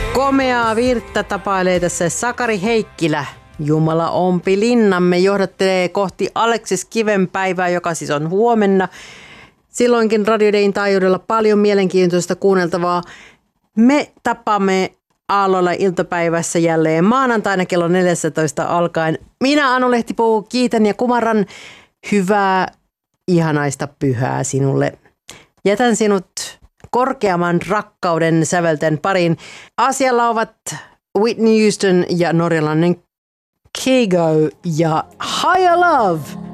Komeaa virttä tapailee tässä Sakari Heikkilä. Jumala ompi linnamme johdattelee kohti Aleksis Kiven päivää, joka siis on huomenna. Silloinkin Radio Dayn taajuudella paljon mielenkiintoista kuunneltavaa. Me tapaamme Aallolla iltapäivässä jälleen maanantaina kello 14 alkaen. Minä Anu Lehtipuu kiitän ja kumarran. Hyvää, ihanaista pyhää sinulle. Jätän sinut korkeamman rakkauden sävelten pariin. Asialla ovat Whitney Houston ja norjalainen Kygo ja Higher Love.